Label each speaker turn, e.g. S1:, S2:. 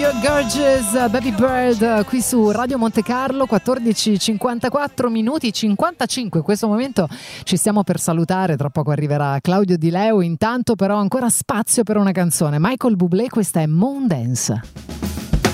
S1: You're Gorgeous, Baby Bird, qui su Radio Monte Carlo, 14:54 minuti 55. In questo momento ci stiamo per salutare, tra poco arriverà Claudio Di Leo, intanto però ancora spazio per una canzone. Michael Bublé, questa è Moon Dance.